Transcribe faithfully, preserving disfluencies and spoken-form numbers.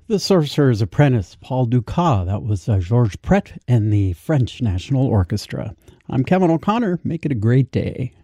The Sorcerer's Apprentice, Paul Dukas. That was uh, Georges Pret and the French National Orchestra. I'm Kevin O'Connor. Make it a great day.